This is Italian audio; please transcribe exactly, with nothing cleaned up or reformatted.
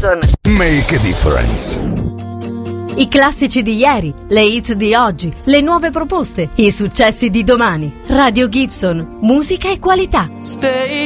Gibson. Make a difference. I classici di ieri, le hits di oggi, le nuove proposte, i successi di domani. Radio Gibson, musica e qualità. Stay